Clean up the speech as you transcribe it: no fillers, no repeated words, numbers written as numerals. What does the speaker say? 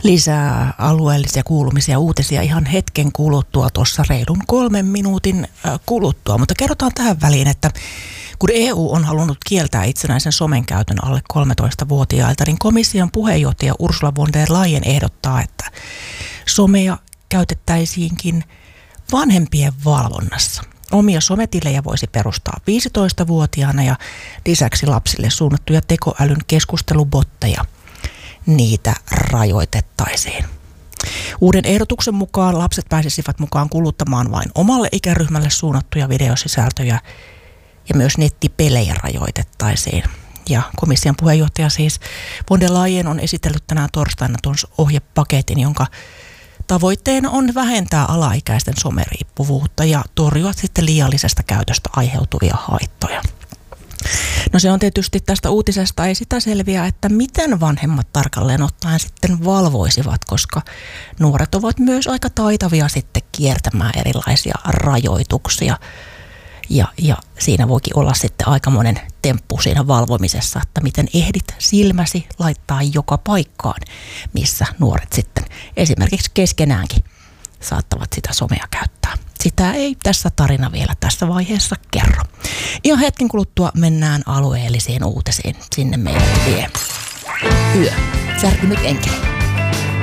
Lisää alueellisia kuulumisia uutisia ihan hetken kuluttua, tuossa reilun 3 minuutin kuluttua. Mutta kerrotaan tähän väliin, että kun EU on halunnut kieltää itsenäisen somen käytön alle 13-vuotiailta, niin komission puheenjohtaja Ursula von der Leyen ehdottaa, että somea käytettäisiinkin vanhempien valvonnassa. Omia sometilejä voisi perustaa 15-vuotiaana ja lisäksi lapsille suunnattuja tekoälyn keskustelubotteja, niitä rajoitettaisiin. Uuden ehdotuksen mukaan lapset pääsisivät mukaan kuluttamaan vain omalle ikäryhmälle suunnattuja videosisältöjä ja myös nettipelejä rajoitettaisiin. Ja komission puheenjohtaja siis von der Leyen on esitellyt tänään torstaina tuon ohjepaketin, jonka tavoitteena on vähentää alaikäisten someriippuvuutta ja torjua sitten liiallisesta käytöstä aiheutuvia haittoja. No se on tietysti tästä uutisesta ei sitä selviä, että miten vanhemmat tarkalleen ottaen sitten valvoisivat, koska nuoret ovat myös aika taitavia sitten kiertämään erilaisia rajoituksia. Ja siinä voikin olla sitten aikamoinen temppu siinä valvomisessa, että miten ehdit silmäsi laittaa joka paikkaan, missä nuoret sitten esimerkiksi keskenäänkin saattavat sitä somea käyttää. Sitä ei tässä tarina vielä tässä vaiheessa kerro. Ihan hetken kuluttua mennään alueellisiin uutisiin. Sinne meidän vie Särkynyt enkeli.